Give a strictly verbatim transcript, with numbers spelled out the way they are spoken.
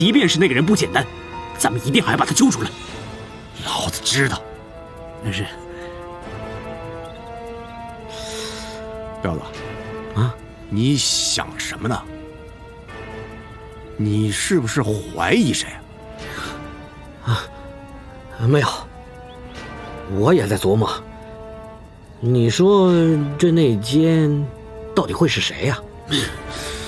即便是那个人不简单，咱们一定还要把他揪出来。 老子知道。 但是， 彪子， 啊， 你想什么呢？你是不是怀疑谁啊？啊，没有。我也在琢磨，你说这内奸到底会是谁呀？